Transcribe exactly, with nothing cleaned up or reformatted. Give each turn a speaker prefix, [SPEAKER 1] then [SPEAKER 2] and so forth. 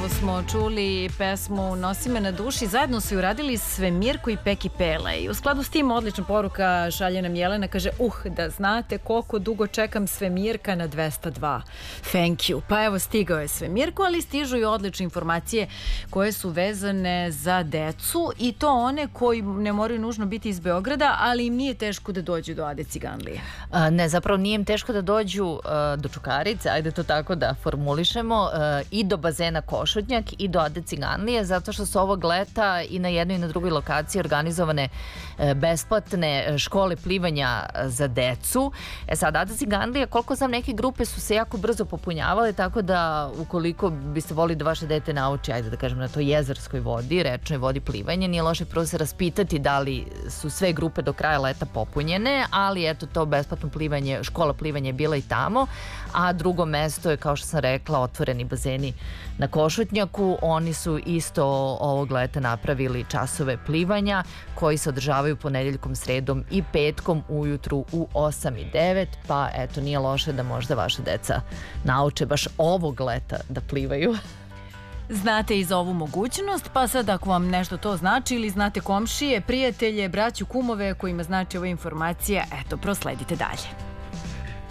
[SPEAKER 1] upravo smo čuli pesmu Nosi me na duši. Zajedno su ju radili Svemirko i Peki Pele. I u skladu s tim odlična poruka šalje nam Jelena. Kaže, uh, da znate koliko dugo čekam Svemirka na dvesta dva. Thank you. Pa evo, stigao je Svemirko, ali stižu i odlične informacije koje su vezane za decu i to one koji ne moraju nužno biti iz Beograda, ali im nije teško da dođu do Ade Ciganlije.
[SPEAKER 2] A, ne, zapravo nije im teško da dođu uh, do Čukarice, ajde to tako da formulišemo, uh, i do bazena Košutnjak i do Ade Ciganlije, zato što su ovog leta i na jednoj i na drugoj lokaciji organizovane uh, besplatne škole plivanja za decu. E sad, Ada Ciganlija, koliko znam, neke grupe su se jako brzo popunjavale, tako da ukoliko biste volili da vaše dete nauči, ajde da kažem, na toj jezerskoj vodi, rečnoj vodi plivanje, nije loše prvo se raspitati da li su sve grupe do kraja leta popunjene, ali eto, to besplatno plivanje, škola plivanja je bila i tamo, a drugo mesto je, kao što sam rekla, otvoreni bazeni na Košutnjaku. Oni su isto ovog leta napravili časove plivanja koji se održavaju ponedeljkom, sredom i petkom ujutru u osam i devet, pa eto, nije loše da možda vaša deca nauče baš ovog leta da plivaju.
[SPEAKER 1] Znate i za ovu mogućnost, pa sad ako vam nešto to znači ili znate komšije, prijatelje, braću, kumove kojima znači ova informacija, eto, prosledite dalje.